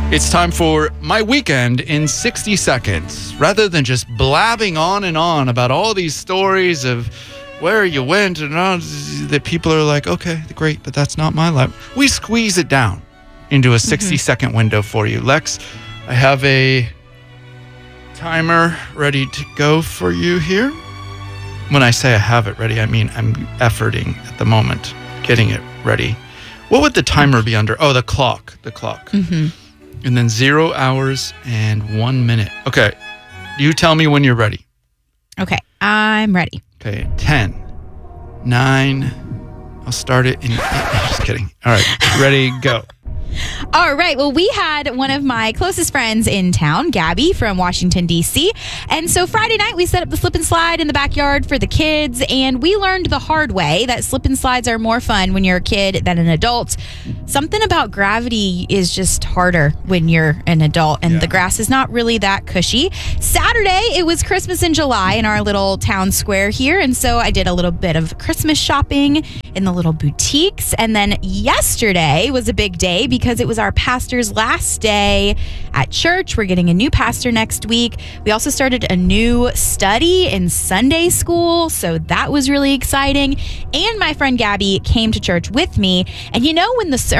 It's time for My Weekend in 60 Seconds. Rather than just blabbing on and on about all these stories of where you went and all, that people are like, okay, great, but that's not my life. We squeeze it down into a 60-second window for you. Lex, I have a timer ready to go for you here. When I say I have it ready, I mean I'm efforting at the moment, getting it ready. What would the timer be under? Oh, the clock. And then 0 hours and 1 minute. Okay. You tell me when you're ready. Okay. I'm ready. Okay. 10, 9. I'll start it in. Just kidding. All right. Ready, go. All right. Well, we had one of my closest friends in town, Gabby from Washington, D.C. And so Friday night, we set up the slip and slide in the backyard for the kids. And we learned the hard way that slip and slides are more fun when you're a kid than an adult. Something about gravity is just harder when you're an adult, and the grass is not really that cushy. Saturday, it was Christmas in July in our little town square here. And so I did a little bit of Christmas shopping in the little boutiques. And then yesterday was a big day because it was our pastor's last day at church. We're getting a new pastor next week. We also started a new study in Sunday school, so that was really exciting. And my friend Gabby came to church with me. And you know when the